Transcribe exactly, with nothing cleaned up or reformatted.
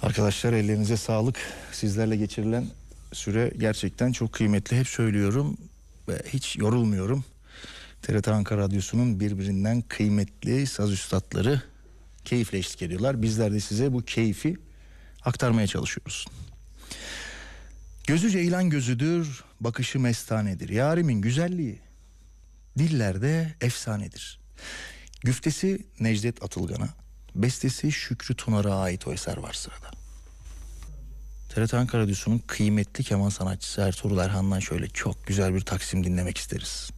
Arkadaşlar ellerinize sağlık. Sizlerle geçirilen süre gerçekten çok kıymetli. Hep söylüyorum ve hiç yorulmuyorum. T R T Ankara Radyosu'nun birbirinden kıymetli saz üstadları keyifle eşlik ediyorlar. Bizler de size bu keyfi aktarmaya çalışıyoruz. Gözü ceylan gözüdür, bakışı mestanedir. Yarimin güzelliği dillerde efsanedir. Güftesi Necdet Atılgan'a, bestesi Şükrü Tunar'a ait o eser var sırada. T R T Ankara Radyosu'nun kıymetli keman sanatçısı Ertuğrul Erhan'dan şöyle çok güzel bir taksim dinlemek isteriz.